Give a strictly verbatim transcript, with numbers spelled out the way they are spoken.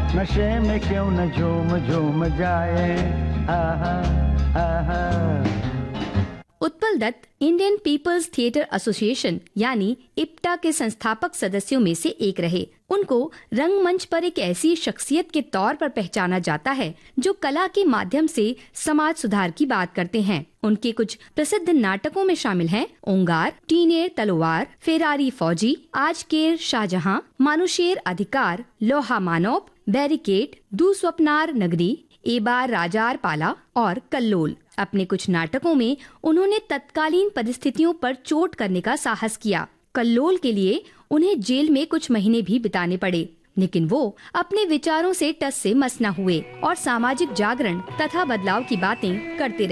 नशे में क्यों न झूम झूम जाए। आहा आहा। Utpal Dutt Indian peoples theatre association यानी इप्टा के संस्थापक सदस्यों में से एक रहे। उनको रंगमंच पर एक ऐसी शख्सियत के तौर पर पहचाना जाता है जो कला के माध्यम से समाज सुधार की बात करते हैं। उनके कुछ प्रसिद्ध नाटकों में शामिल हैं ओंगार, टीनेर तलवार, फेरारी फौजी, आज केर शाहजहां, मानुषेर अधिकार, लोहा मानव, बैरिकेड, दुस्वप्नार नगरी, एबार राजार पाला और कल्लोल। अपने कुछ नाटकों में उन्होंने तत्कालीन परिस्थितियों पर चोट करने का साहस किया। कल्लोल के लिए उन्हें जेल में कुछ महीने भी बिताने पड़े, लेकिन वो अपने विचारों से टस से मस न हुए और सामाजिक जागरण तथा बदलाव की बातें करते रहे।